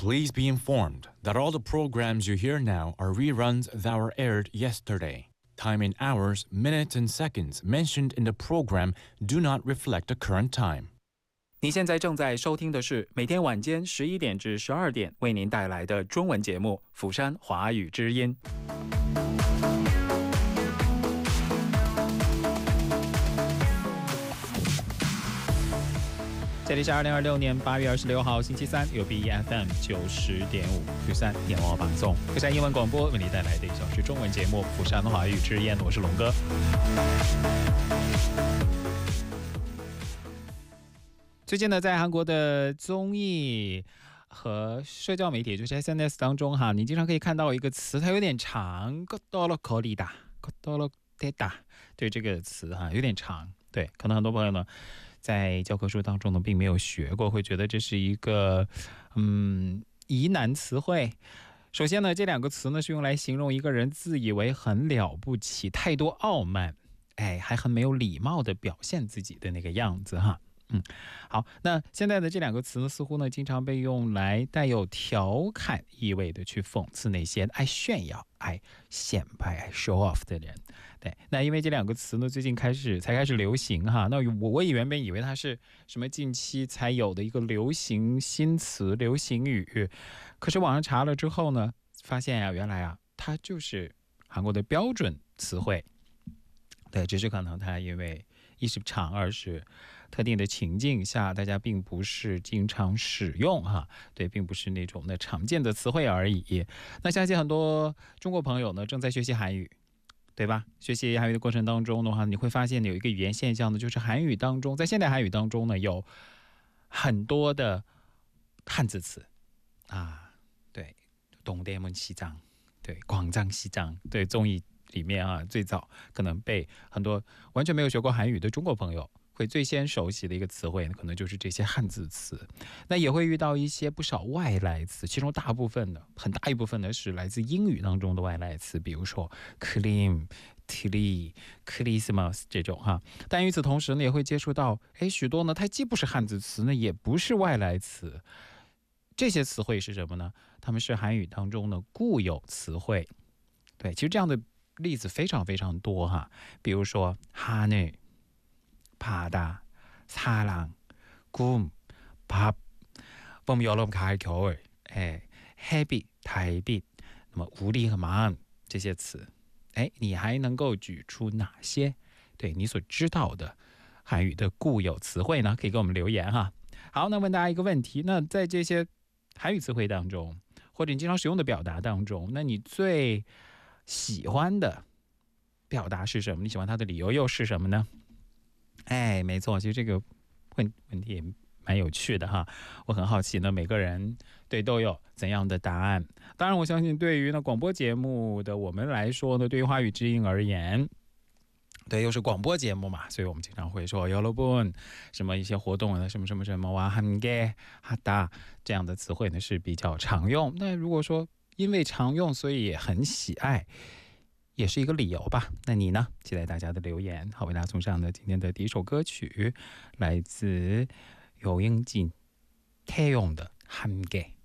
Please be informed that all the programs you hear now are reruns that were aired yesterday. Time in hours, minutes, and seconds mentioned in the program do not reflect the current time. 你现在正在收听的是每天晚间11点至12点为您带来的中文节目《釜山华语之音》。这里是2026年8月26号星期三，由 BFM 90.5釜山电话放送，釜山英文广播为你带来的1小时中文节目《釜山华语之音》，我是龙哥。最近呢，在韩国的综艺和社交媒体，就是 SNS 当中哈，你经常可以看到一个词，它有点长，거떨어거리다，对这个词哈有点长，对，可能很多朋友呢在教科书当中呢并没有学过，会觉得这是一个疑难词汇。首先呢，这两个词呢是用来形容一个人自以为很了不起，太多傲慢，还很没有礼貌的表现自己的那个样子哈。好，那现在的这两个词呢，似乎呢经常被用来带有调侃意味的去讽刺那些爱炫耀、爱显摆、爱 show off 的人。对，那因为这两个词呢最近才开始流行哈，那我原本以为它是什么近期才有的一个流行新词、流行语，可是网上查了之后呢，发现呀，原来啊它就是韩国的标准词汇。对，只是可能它因为一是长，二是特定的情境下，大家并不是经常使用哈，对，并不是那种的常见的词汇而已。那相信很多中国朋友呢正在学习韩语，对吧？学习韩语的过程当中的话，你会发现有一个语言现象呢，就是韩语当中，在现代韩语当中呢，有很多的汉字词啊，对，동대문시장，对，광장시장，对，综艺里面啊，最早可能被很多完全没有学过韩语的中国朋友会最先熟悉的一个词汇，可能就是这些汉字词。那也会遇到一些不少外来词，其中很大一部分呢是来自英语当中的外来词，比如说 Christmas 这种哈。但与此同时呢，也会接触到许多呢，它既不是汉字词呢，也不是外来词。这些词汇是什么呢？它们是韩语当中的固有词汇。对，其实这样的例子非常非常多哈，比如说하늘、바다、사랑、꿈、밥、봄、여름、가을、겨울、햇빛、달빛，那么无力和마음这些词，你还能够举出哪些对你所知道的韩语的固有词汇呢？可以给我们留言哈。好，那问大家一个问题，那在这些韩语词汇当中，或者你经常使用的表达当中，那你最喜欢的表达是什么？你喜欢它的理由又是什么呢？没错，其实这个问题也蛮有趣的哈。我很好奇呢，每个人对都有怎样的答案。当然，我相信对于呢广播节目的我们来说呢，对于华语之音而言，对，又是广播节目嘛，所以我们经常会说여러분什么一些活动的什么什么什么哇함께 하다这样的词汇呢是比较常用。那如果说因为常用，所以也很喜爱，也是一个理由吧。那你呢？期待大家的留言。好，为大家送上的今天的第一首歌曲，来自有英进태용的함께。